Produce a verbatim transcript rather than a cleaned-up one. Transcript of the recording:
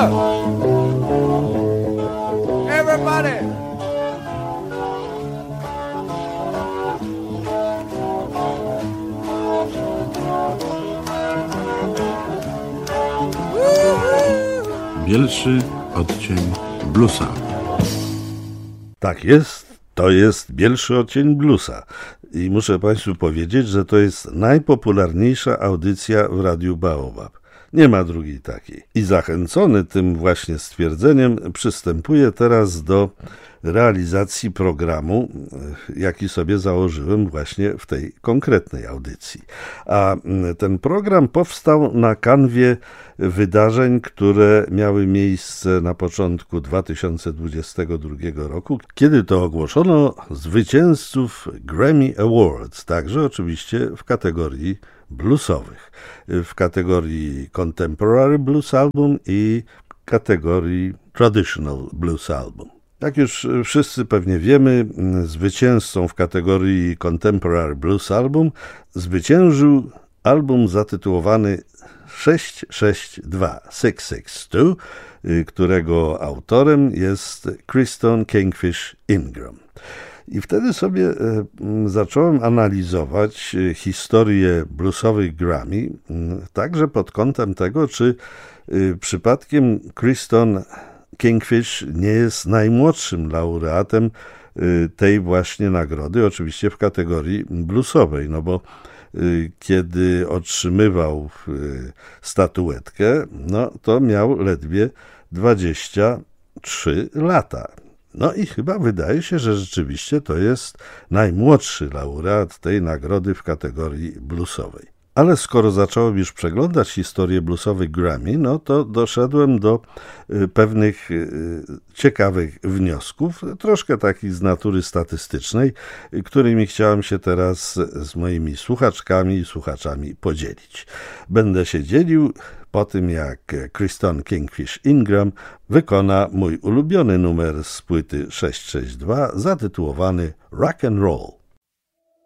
up. Everybody. Bielszy odcień bluesa. Tak jest, to jest Bielszy odcień bluesa. I muszę Państwu powiedzieć, że to jest najpopularniejsza audycja w Radiu Baobab. Nie ma drugiej takiej. I zachęcony tym właśnie stwierdzeniem przystępuję teraz do realizacji programu, jaki sobie założyłem właśnie w tej konkretnej audycji. A ten program powstał na kanwie wydarzeń, które miały miejsce na początku dwa tysiące dwudziestego drugiego roku, kiedy to ogłoszono zwycięzców Grammy Awards, także oczywiście w kategorii bluesowych, w kategorii Contemporary Blues Album i kategorii Traditional Blues Album. Jak już wszyscy pewnie wiemy, zwycięzcą w kategorii Contemporary Blues Album zwyciężył album zatytułowany sześć sześć dwa, six six two, którego autorem jest Kryston Kingfish Ingram. I wtedy sobie zacząłem analizować historię bluesowych Grammy, także pod kątem tego, czy przypadkiem Kryston Kingfish nie jest najmłodszym laureatem tej właśnie nagrody, oczywiście w kategorii bluesowej, no bo kiedy otrzymywał statuetkę, no to miał ledwie dwadzieścia trzy lata. No i chyba wydaje się, że rzeczywiście to jest najmłodszy laureat tej nagrody w kategorii bluesowej. Ale skoro zacząłem już przeglądać historię bluesowych Grammy, no to doszedłem do pewnych ciekawych wniosków, troszkę takich z natury statystycznej, którymi chciałem się teraz z moimi słuchaczkami i słuchaczami podzielić. Będę się dzielił po tym, jak Kryston Kingfish Ingram wykona mój ulubiony numer z płyty sześć sześć dwa zatytułowany Rock and Roll.